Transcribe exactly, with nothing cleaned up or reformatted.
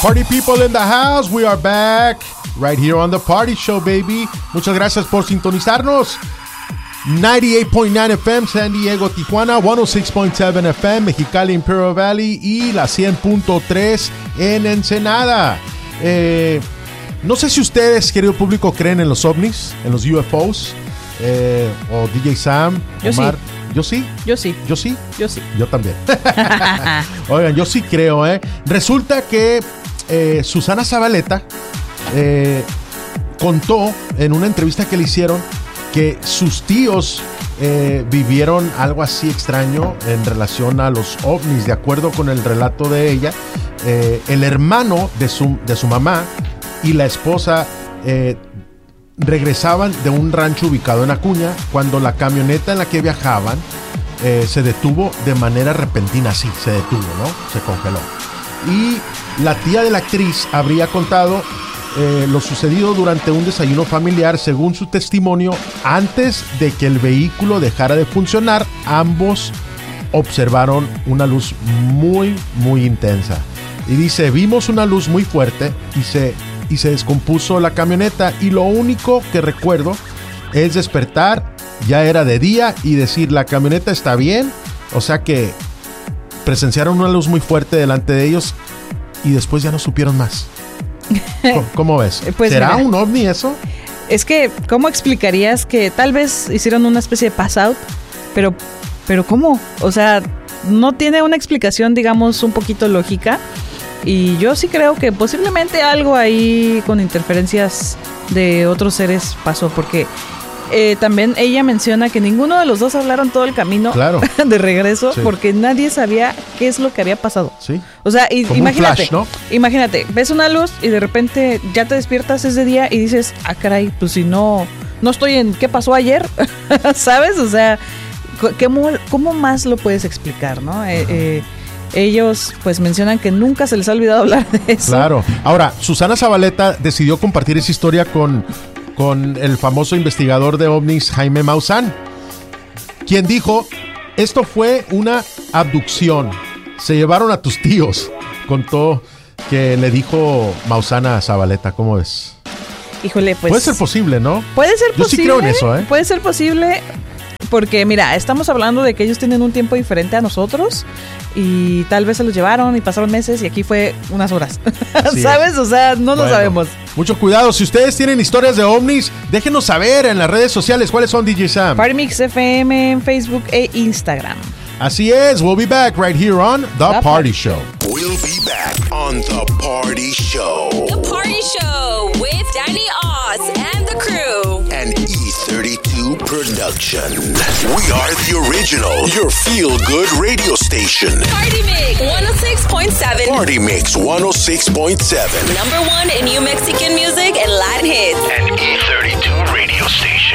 Party people in the house, we are back right here on The Party Show, baby. Muchas gracias por sintonizarnos. ninety-eight point nine F M, San Diego, Tijuana, one oh six point seven F M, Mexicali, Imperial Valley y la cien punto tres en Ensenada. Eh, no sé si ustedes, querido público, creen en los ovnis, en los U F Os, eh, o D J Sam, Yo Omar. sí. ¿Yo sí? Yo sí. ¿Yo sí? Yo sí. Yo también. Oigan, yo sí creo, ¿eh? Resulta que eh, Susana Zabaleta eh, contó en una entrevista que le hicieron que sus tíos eh, vivieron algo así extraño en relación a los ovnis. De acuerdo con el relato de ella, eh, el hermano de su, de su mamá y la esposa eh, regresaban de un rancho ubicado en Acuña cuando la camioneta en la que viajaban eh, se detuvo de manera repentina. Sí, se detuvo, ¿no? Se congeló. Y la tía de la actriz habría contado eh, lo sucedido durante un desayuno familiar. Según su testimonio, antes de que el vehículo dejara de funcionar, ambos observaron una luz muy, muy intensa. Y dice, vimos una luz muy fuerte y se... y se descompuso la camioneta y lo único que recuerdo es despertar, ya era de día, y decir, la camioneta está bien. O sea que presenciaron una luz muy fuerte delante de ellos y después ya no supieron más. ¿Cómo, cómo ves? Pues ¿Será mira, un ovni eso? Es que, ¿cómo explicarías que tal vez hicieron una especie de pass out? Pero, pero ¿cómo? O sea, no tiene una explicación, digamos, un poquito lógica. Y yo sí creo que posiblemente algo ahí con interferencias de otros seres pasó, porque eh, también ella menciona que ninguno de los dos hablaron todo el camino Claro. de regreso, Sí. porque nadie sabía qué es lo que había pasado. Sí. O sea, y, Como un imagínate, flash, ¿no? imagínate, ves una luz y de repente ya te despiertas ese día y dices, ah, caray, pues si no, no estoy en qué pasó ayer, ¿sabes? O sea, ¿cómo, cómo más lo puedes explicar, no? Eh, eh, ellos pues mencionan que nunca se les ha olvidado hablar de eso. Claro. Ahora, Susana Zabaleta decidió compartir esa historia con, con el famoso investigador de ovnis Jaime Maussan, quien dijo, esto fue una abducción, se llevaron a tus tíos. Contó que le dijo Maussan a Zabaleta. ¿Cómo ves? Híjole, pues... Puede ser posible, ¿no? Puede ser Yo posible. sí creo en eso, ¿eh? Puede ser posible, porque mira, estamos hablando de que ellos tienen un tiempo diferente a nosotros y tal vez se los llevaron y pasaron meses y aquí fue unas horas. ¿Sabes? Es. O sea, no bueno, lo sabemos. Mucho cuidado. Si ustedes tienen historias de ovnis, déjenos saber en las redes sociales. ¿Cuáles son, D J Sam? Party Mix F M en Facebook e Instagram. Así es. We'll be back right here on The, The Party Show. We'll be back on The Party Show. The Party Show with Danny Oz and the crew. An E thirty-two production. We are the original, your feel-good radio station. Party Mix one oh six point seven. Party Mix one oh six point seven. Number one in New Mexican music and Latin hits. An E thirty-two radio station.